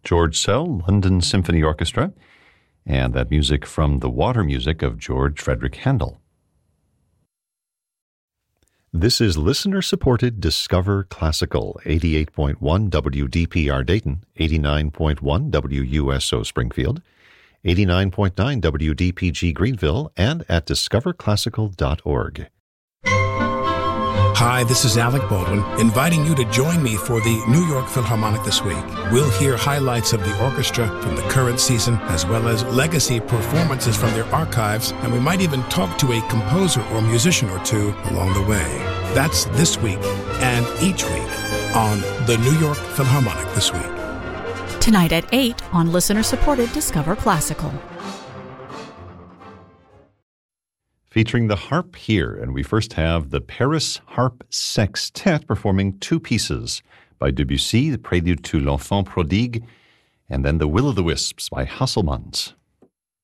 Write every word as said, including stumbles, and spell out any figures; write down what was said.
George Szell, London Symphony Orchestra, and that music from the Water Music of George Frederick Handel. This is listener-supported Discover Classical, eighty-eight point one W D P R Dayton, eighty-nine point one W U S O Springfield, eighty-nine point nine W D P G Greenville, and at discover classical dot org. Hi, this is Alec Baldwin, inviting you to join me for the New York Philharmonic this week. We'll hear highlights of the orchestra from the current season, as well as legacy performances from their archives, and we might even talk to a composer or musician or two along the way. That's this week and each week on the New York Philharmonic this week. Tonight at eight on listener-supported Discover Classical. Featuring the harp here, and we first have the Paris Harp Sextet performing two pieces by Debussy, the Prelude to l'Enfant Prodigue, and then the Will-o'-the-Wisps by Hasselmans.